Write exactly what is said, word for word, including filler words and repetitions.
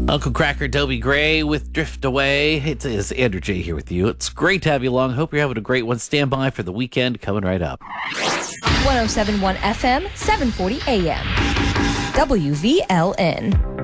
Uncle Cracker, Dobie Gray with Drift Away. It's, it's Andrew J here with you. It's great to have you along. Hope you're having a great one. Stand by for the weekend coming right up. one oh seven point one F M, seven forty A M. W V L N.